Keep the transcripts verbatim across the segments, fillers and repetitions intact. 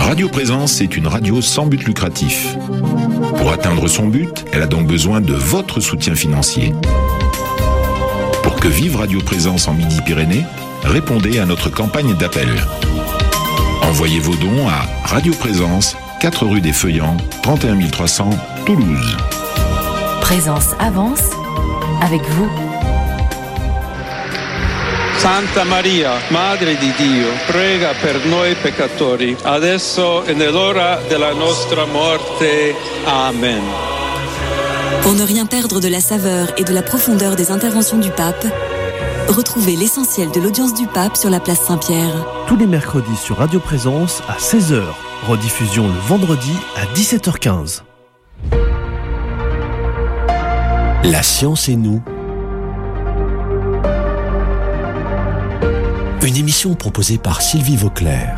Radio Présence est une radio sans but lucratif. Pour atteindre son but, elle a donc besoin de votre soutien financier. Pour que vive Radio Présence en Midi-Pyrénées, répondez à notre campagne d'appel. Envoyez vos dons à Radio Présence, quatre rue des Feuillants, trente et un mille trois cents, Toulouse. Présence avance avec vous. Santa Maria, Madre di Dio, prega per noi peccatori, adesso e nell'ora della nostra morte. Amen. Pour ne rien perdre de la saveur et de la profondeur des interventions du pape, retrouvez l'essentiel de l'audience du pape sur la place Saint-Pierre. Tous les mercredis sur Radio Présence à seize heures. Rediffusion le vendredi à dix-sept heures quinze. La science et nous. Une émission proposée par Sylvie Vauclair.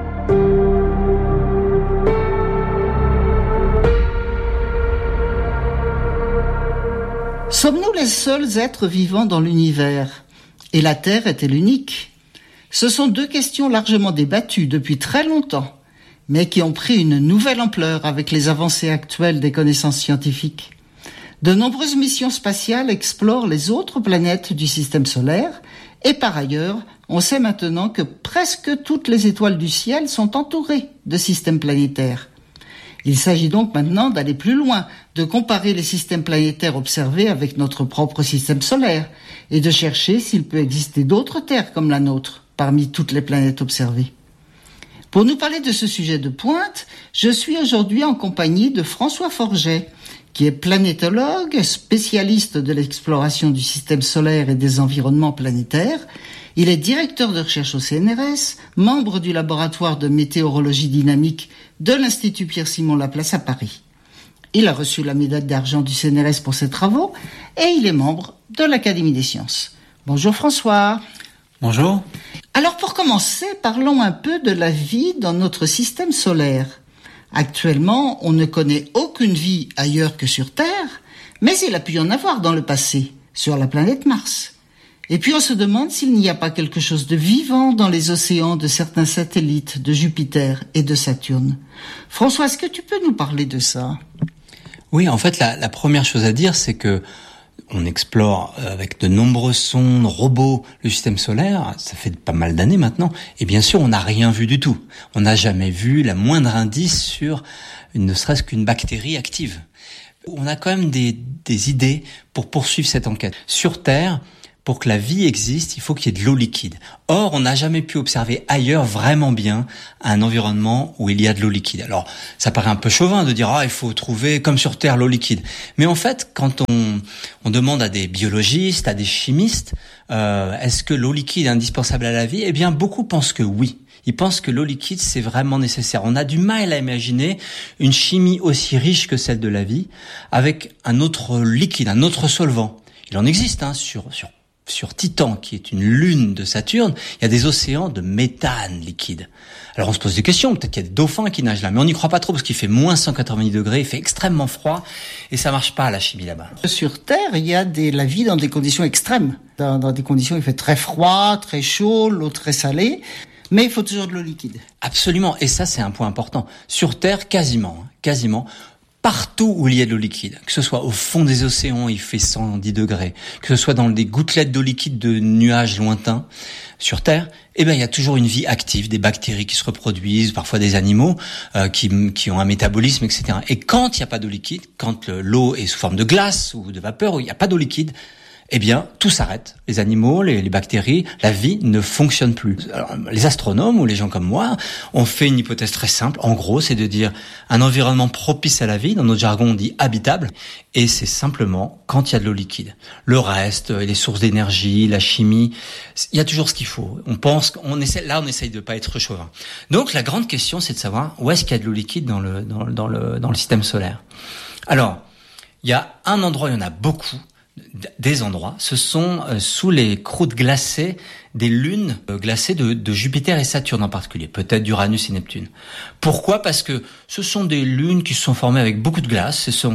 Sommes-nous les seuls êtres vivants dans l'univers ? Et la Terre est-elle unique ? Ce sont deux questions largement débattues depuis très longtemps, mais qui ont pris une nouvelle ampleur avec les avancées actuelles des connaissances scientifiques. De nombreuses missions spatiales explorent les autres planètes du système solaire, et par ailleurs, on sait maintenant que presque toutes les étoiles du ciel sont entourées de systèmes planétaires. Il s'agit donc maintenant d'aller plus loin, de comparer les systèmes planétaires observés avec notre propre système solaire, et de chercher s'il peut exister d'autres terres comme la nôtre, parmi toutes les planètes observées. Pour nous parler de ce sujet de pointe, je suis aujourd'hui en compagnie de François Forget, qui est planétologue, spécialiste de l'exploration du système solaire et des environnements planétaires. Il est directeur de recherche au C N R S, membre du laboratoire de météorologie dynamique de l'Institut Pierre-Simon Laplace à Paris. Il a reçu la médaille d'argent du C N R S pour ses travaux et il est membre de l'Académie des sciences. Bonjour François. Bonjour. Alors pour commencer, parlons un peu de la vie dans notre système solaire. Actuellement, on ne connaît aucune vie ailleurs que sur Terre, mais il a pu y en avoir dans le passé, sur la planète Mars. Et puis on se demande s'il n'y a pas quelque chose de vivant dans les océans de certains satellites de Jupiter et de Saturne. François, est-ce que tu peux nous parler de ça ? Oui, en fait, la, la première chose à dire, c'est que on explore avec de nombreux sondes, robots, le système solaire, ça fait pas mal d'années maintenant, et bien sûr, on n'a rien vu du tout. On n'a jamais vu la moindre indice sur une, ne serait-ce qu'une bactérie active. On a quand même des, des idées pour poursuivre cette enquête. Sur Terre, pour que la vie existe, il faut qu'il y ait de l'eau liquide. Or, on n'a jamais pu observer ailleurs vraiment bien un environnement où il y a de l'eau liquide. Alors, ça paraît un peu chauvin de dire « Ah, il faut trouver, comme sur Terre, l'eau liquide ». Mais en fait, quand on, on demande à des biologistes, à des chimistes, euh, est-ce que l'eau liquide est indispensable à la vie ? Eh bien, beaucoup pensent que oui. Ils pensent que l'eau liquide, c'est vraiment nécessaire. On a du mal à imaginer une chimie aussi riche que celle de la vie avec un autre liquide, un autre solvant. Il en existe hein, sur, sur Sur Titan, qui est une lune de Saturne, il y a des océans de méthane liquide. Alors on se pose des questions, peut-être qu'il y a des dauphins qui nagent là, mais on n'y croit pas trop parce qu'il fait moins cent quatre-vingt-dix degrés, il fait extrêmement froid et ça marche pas la chimie là-bas. Sur Terre, il y a des, la vie dans des conditions extrêmes. Dans, dans des conditions où il fait très froid, très chaud, l'eau très salée, mais il faut toujours de l'eau liquide. Absolument, et ça c'est un point important. Sur Terre, quasiment, quasiment, partout où il y a de l'eau liquide, que ce soit au fond des océans, il fait cent dix degrés, que ce soit dans des gouttelettes d'eau liquide de nuages lointains, sur Terre, eh ben il y a toujours une vie active, des bactéries qui se reproduisent, parfois des animaux euh, qui, qui ont un métabolisme, et cetera. Et quand il n'y a pas d'eau liquide, quand le, l'eau est sous forme de glace ou de vapeur, où il n'y a pas d'eau liquide, eh bien, tout s'arrête. Les animaux, les, les bactéries, la vie ne fonctionne plus. Alors, les astronomes ou les gens comme moi, on fait une hypothèse très simple. En gros, c'est de dire un environnement propice à la vie. Dans notre jargon, on dit habitable. Et c'est simplement quand il y a de l'eau liquide. Le reste, les sources d'énergie, la chimie, il y a toujours ce qu'il faut. On pense qu'on essaie, là, on essaye de pas être chauvin. Donc, la grande question, c'est de savoir où est-ce qu'il y a de l'eau liquide dans le, dans, dans le, dans le système solaire. Alors, il y a un endroit, il y en a beaucoup, des endroits, ce sont euh, sous les croûtes glacées des lunes euh, glacées de, de Jupiter et Saturne en particulier, peut-être d'Uranus et Neptune. Pourquoi ? Parce que ce sont des lunes qui se sont formées avec beaucoup de glace, ce sont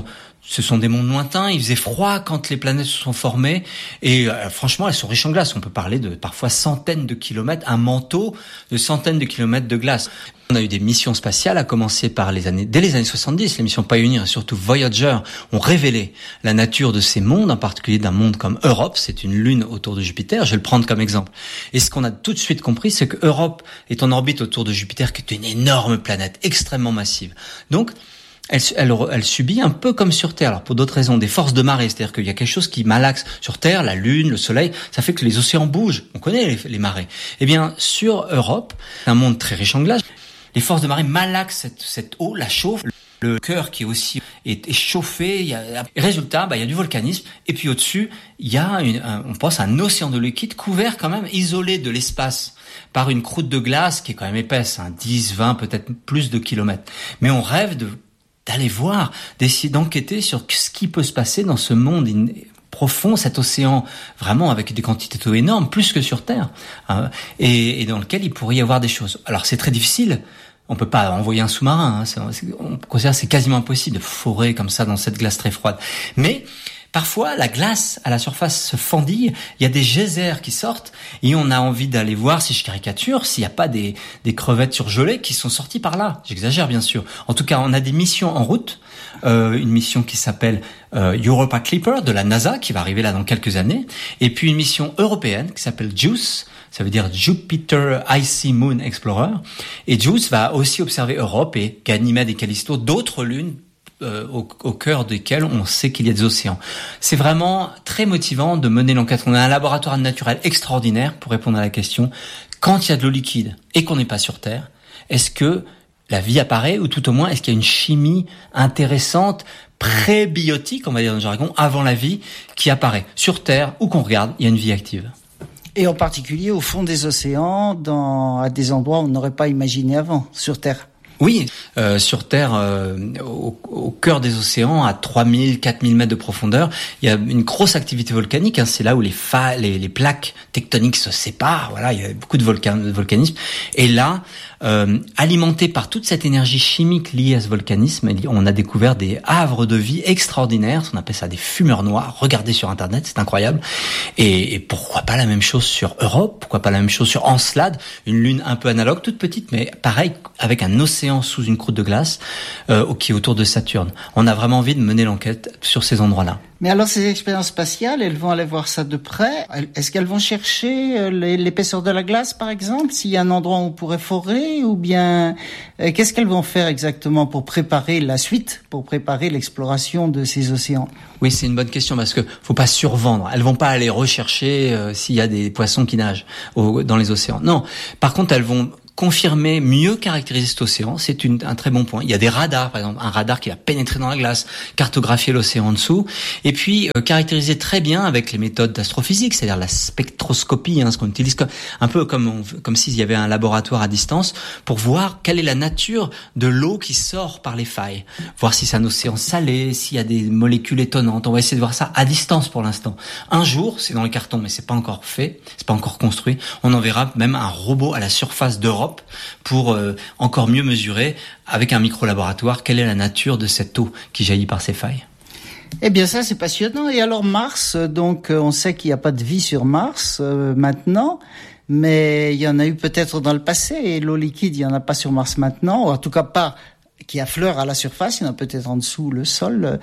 Ce sont des mondes lointains, il faisait froid quand les planètes se sont formées, et euh, franchement, elles sont riches en glace. On peut parler de parfois centaines de kilomètres, un manteau de centaines de kilomètres de glace. On a eu des missions spatiales, à commencer par les années, dès les années soixante-dix, les missions Pioneer et surtout Voyager ont révélé la nature de ces mondes, en particulier d'un monde comme Europe, c'est une lune autour de Jupiter, je vais le prendre comme exemple. Et ce qu'on a tout de suite compris, c'est que Europe est en orbite autour de Jupiter, qui est une énorme planète, extrêmement massive. Donc, Elle, elle, elle subit un peu comme sur Terre, alors pour d'autres raisons, des forces de marée, c'est-à-dire qu'il y a quelque chose qui malaxe sur Terre, la Lune, le Soleil, ça fait que les océans bougent, on connaît les, les marées. Eh bien, sur Europe, un monde très riche en glace, les forces de marée malaxent cette, cette eau, la chauffent, le cœur qui est aussi est, est chauffé, il y a, résultat, bah, il y a du volcanisme, et puis au-dessus, il y a, une, un, on pense, un océan de liquide couvert quand même, isolé de l'espace, par une croûte de glace qui est quand même épaisse, hein, dix, vingt, peut-être plus de kilomètres. Mais on rêve de d'aller voir, d'essayer d'enquêter sur ce qui peut se passer dans ce monde in- profond, cet océan vraiment avec des quantités d'eau énormes, plus que sur Terre, hein, et, et dans lequel il pourrait y avoir des choses. Alors c'est très difficile, on peut pas envoyer un sous-marin, hein, c'est, c'est, on considère que c'est quasiment impossible de forer comme ça dans cette glace très froide. Mais parfois, la glace à la surface se fendille, il y a des geysers qui sortent, et on a envie d'aller voir, si je caricature, s'il n'y a pas des, des crevettes surgelées qui sont sorties par là. J'exagère bien sûr. En tout cas, on a des missions en route, euh, une mission qui s'appelle euh, Europa Clipper de la NASA, qui va arriver là dans quelques années, et puis une mission européenne qui s'appelle JUICE, ça veut dire Jupiter Icy Moon Explorer, et JUICE va aussi observer Europe et Ganymède et Callisto, d'autres lunes, Euh, au, au cœur desquels on sait qu'il y a des océans. C'est vraiment très motivant de mener l'enquête. On a un laboratoire naturel extraordinaire pour répondre à la question, quand il y a de l'eau liquide et qu'on n'est pas sur Terre, est-ce que la vie apparaît, ou tout au moins est-ce qu'il y a une chimie intéressante, prébiotique, on va dire dans le jargon, avant la vie, qui apparaît sur Terre, où qu'on regarde, il y a une vie active. Et en particulier au fond des océans, dans, à des endroits où on n'aurait pas imaginé avant, sur Terre. Oui, euh, sur Terre, euh, au, au cœur des océans, à trois mille, quatre mille mètres de profondeur, il y a une grosse activité volcanique. Hein, c'est là où les, fa- les, les plaques tectoniques se séparent. Voilà, il y a beaucoup de, volcan- de volcanisme. Et là, euh, alimenté par toute cette énergie chimique liée à ce volcanisme, on a découvert des havres de vie extraordinaires. On appelle ça des fumeurs noirs. Regardez sur Internet, c'est incroyable. Et, et pourquoi pas la même chose sur Europe? Pourquoi pas la même chose sur Encelade, une lune un peu analogue, toute petite, mais pareil, avec un océan sous une croûte de glace euh, qui est autour de Saturne. On a vraiment envie de mener l'enquête sur ces endroits-là. Mais alors ces expériences spatiales, elles vont aller voir ça de près. Est-ce qu'elles vont chercher l'épaisseur de la glace, par exemple, s'il y a un endroit où on pourrait forer, ou bien euh, qu'est-ce qu'elles vont faire exactement pour préparer la suite, pour préparer l'exploration de ces océans? Oui, c'est une bonne question, parce que faut pas survendre. Elles vont pas aller rechercher euh, s'il y a des poissons qui nagent au, dans les océans. Non. Par contre, elles vont confirmer, mieux caractériser cet océan, c'est une, un très bon point. Il y a des radars, par exemple, un radar qui va pénétrer dans la glace, cartographier l'océan en dessous, et puis euh, caractériser très bien avec les méthodes d'astrophysique, c'est-à-dire la spectroscopie, hein, ce qu'on utilise comme, un peu comme, on, comme s'il y avait un laboratoire à distance, pour voir quelle est la nature de l'eau qui sort par les failles, voir si c'est un océan salé, s'il y a des molécules étonnantes. On va essayer de voir ça à distance pour l'instant. Un jour, c'est dans les cartons, mais c'est pas encore fait, c'est pas encore construit, on enverra même un robot à la surface d'Europe pour euh, encore mieux mesurer avec un micro-laboratoire quelle est la nature de cette eau qui jaillit par ces failles. Eh bien ça c'est passionnant. Et alors Mars, donc on sait qu'il n'y a pas de vie sur Mars euh, maintenant, mais il y en a eu peut-être dans le passé, et l'eau liquide il n'y en a pas sur Mars maintenant, ou en tout cas pas qui affleure à la surface, il y en a peut-être en dessous le sol,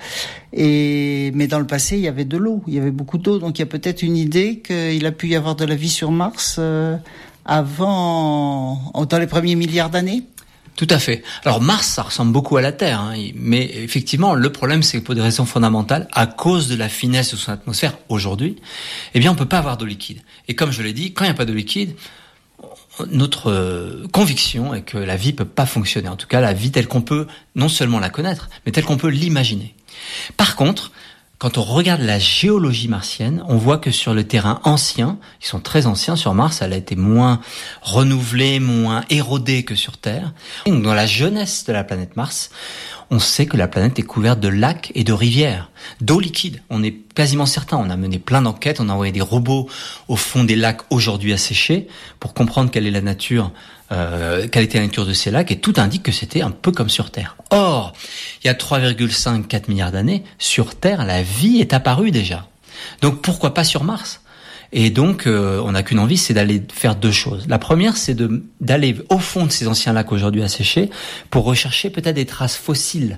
et mais dans le passé il y avait de l'eau, il y avait beaucoup d'eau, donc il y a peut-être une idée qu'il a pu y avoir de la vie sur Mars euh, avant, dans les premiers milliards d'années. Tout à fait. Alors Mars, ça ressemble beaucoup à la Terre, hein, mais effectivement, le problème, c'est que pour des raisons fondamentales, à cause de la finesse de son atmosphère aujourd'hui, eh bien, on peut pas avoir d'eau liquide. Et comme je l'ai dit, quand il n'y a pas d'eau liquide, notre euh, conviction est que la vie peut pas fonctionner. En tout cas, la vie telle qu'on peut non seulement la connaître, mais telle qu'on peut l'imaginer. Par contre, quand on regarde la géologie martienne, on voit que sur le terrain ancien, ils sont très anciens sur Mars, elle a été moins renouvelée, moins érodée que sur Terre. Et donc, dans la jeunesse de la planète Mars, on sait que la planète est couverte de lacs et de rivières, d'eau liquide. On est quasiment certain. On a mené plein d'enquêtes, on a envoyé des robots au fond des lacs aujourd'hui asséchés pour comprendre quelle est la nature euh, quelle était la nature de ces lacs, et tout indique que c'était un peu comme sur Terre. Or, il y a trois virgule cinq à quatre milliards d'années, sur Terre, la vie est apparue déjà. Donc pourquoi pas sur Mars ? Et donc, euh, on n'a qu'une envie, c'est d'aller faire deux choses. La première, c'est de d'aller au fond de ces anciens lacs aujourd'hui asséchés pour rechercher peut-être des traces fossiles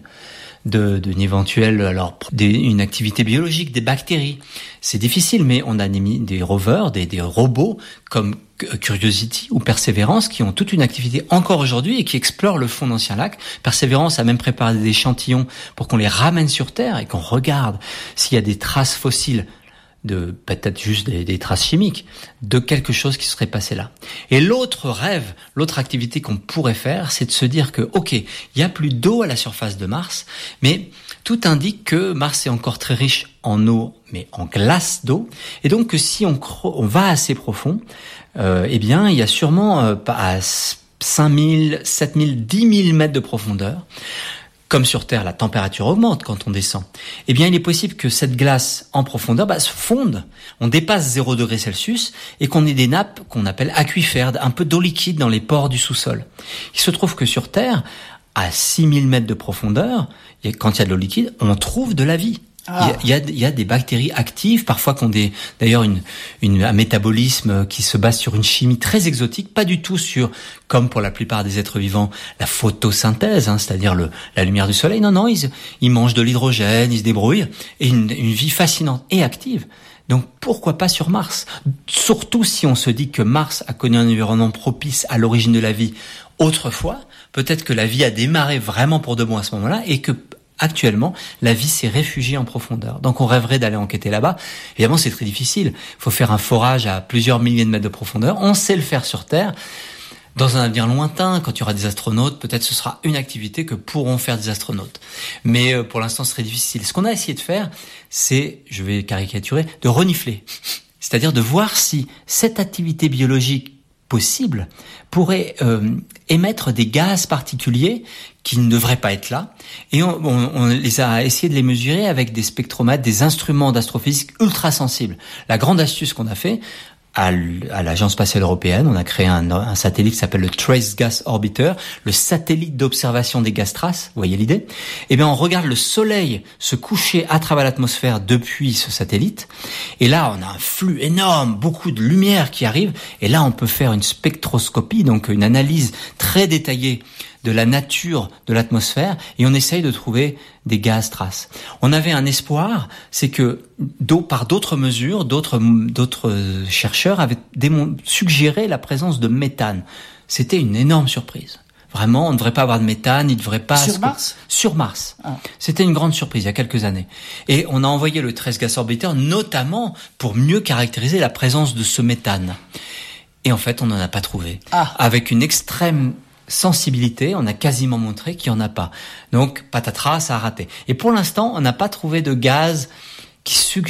de d'une éventuelle, alors des, une activité biologique, des bactéries. C'est difficile, mais on a des, des rovers, des, des robots comme Curiosity ou Perseverance qui ont toute une activité encore aujourd'hui et qui explorent le fond d'anciens lacs. Perseverance a même préparé des échantillons pour qu'on les ramène sur Terre et qu'on regarde s'il y a des traces fossiles, de peut-être juste des, des traces chimiques, de quelque chose qui serait passé là. Et l'autre rêve, l'autre activité qu'on pourrait faire, c'est de se dire que, ok, il y a plus d'eau à la surface de Mars, mais tout indique que Mars est encore très riche en eau, mais en glace d'eau, et donc que si on, cro- on va assez profond, euh, eh bien, il y a sûrement euh, à cinq mille, sept mille, dix mille mètres de profondeur. Comme sur Terre, la température augmente quand on descend. Eh bien, il est possible que cette glace en profondeur bah, se fonde. On dépasse zéro degré Celsius et qu'on ait des nappes qu'on appelle aquifères, un peu d'eau liquide dans les pores du sous-sol. Il se trouve que sur Terre, à six mille mètres de profondeur, quand il y a de l'eau liquide, on trouve de la vie. Ah. Il, y a, il y a des bactéries actives, parfois qui ont des, d'ailleurs une, une, un métabolisme qui se base sur une chimie très exotique, pas du tout sur, comme pour la plupart des êtres vivants, la photosynthèse, hein, c'est-à-dire le, la lumière du soleil. Non, non, ils, ils mangent de l'hydrogène, ils se débrouillent, et une, une vie fascinante et active. Donc pourquoi pas sur Mars ? Surtout si on se dit que Mars a connu un environnement propice à l'origine de la vie autrefois, peut-être que la vie a démarré vraiment pour de bon à ce moment-là, et que actuellement, la vie s'est réfugiée en profondeur. Donc on rêverait d'aller enquêter là-bas. Évidemment, c'est très difficile. Il faut faire un forage à plusieurs milliers de mètres de profondeur. On sait le faire sur Terre. Dans un avenir lointain, quand il y aura des astronautes, peut-être ce sera une activité que pourront faire des astronautes. Mais euh, pour l'instant, ce serait difficile. Ce qu'on a essayé de faire, c'est, je vais caricaturer, de renifler. C'est-à-dire de voir si cette activité biologique possible pourrait euh, émettre des gaz particuliers qui ne devraient pas être là. Et on, on, on les a essayé de les mesurer avec des spectromètres, des instruments d'astrophysique ultra sensibles. La grande astuce qu'on a fait, à l'Agence spatiale européenne, on a créé un, un satellite qui s'appelle le Trace Gas Orbiter, le satellite d'observation des gaz traces. Vous voyez l'idée ? Eh bien, on regarde le Soleil se coucher à travers l'atmosphère depuis ce satellite. Et là, on a un flux énorme, beaucoup de lumière qui arrive. Et là, on peut faire une spectroscopie, donc une analyse très détaillée de la nature de l'atmosphère, et on essaye de trouver des gaz traces. On avait un espoir, c'est que par d'autres mesures, d'autres d'autres chercheurs avaient démon- suggéré la présence de méthane. C'était une énorme surprise. Vraiment, on ne devrait pas avoir de méthane, il ne devrait pas... Sur Mars ? Sur Mars. Ah. C'était une grande surprise il y a quelques années. Et on a envoyé le Trace Gas Orbiter notamment pour mieux caractériser la présence de ce méthane. Et en fait, on n'en a pas trouvé. Ah. Avec une extrême sensibilité, on a quasiment montré qu'il n'y en a pas. Donc, patatras, ça a raté. Et pour l'instant, on n'a pas trouvé de gaz qui suggère